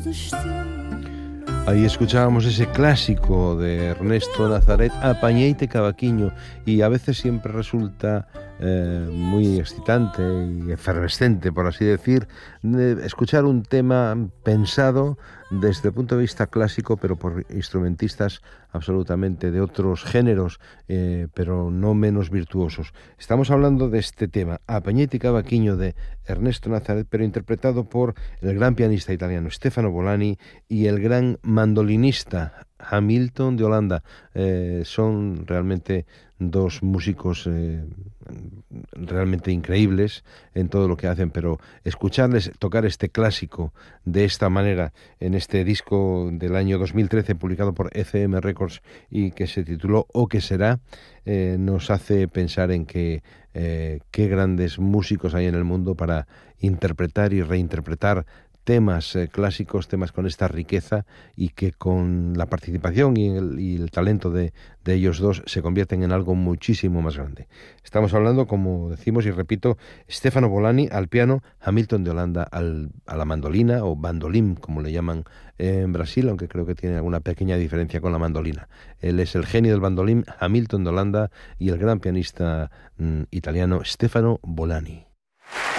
Ahí escuchábamos ese clásico de Ernesto Nazaret, Apañeite Cavaquiño, y a veces siempre resulta muy excitante y efervescente, por así decir, escuchar un tema pensado desde el punto de vista clásico, pero por instrumentistas absolutamente de otros géneros, pero no menos virtuosos. Estamos hablando de este tema, Apañeite Cavaquiño, de Ernesto Nazaret, pero interpretado por el gran pianista italiano Stefano Bolani y el gran mandolinista Hamilton de Holanda. Son realmente dos músicos realmente increíbles en todo lo que hacen, pero escucharles tocar este clásico de esta manera en este disco del año 2013 publicado por ECM Records y que se tituló O que será, nos hace pensar en que qué grandes músicos hay en el mundo para interpretar y reinterpretar temas clásicos, temas con esta riqueza, y que con la participación y el talento de ellos dos se convierten en algo muchísimo más grande. Estamos hablando, como decimos y repito, Stefano Bolani al piano, Hamilton de Holanda a la mandolina, o bandolim como le llaman en Brasil, aunque creo que tiene alguna pequeña diferencia con la mandolina. Él es el genio del bandolim, Hamilton de Holanda, y el gran pianista italiano Stefano Bolani.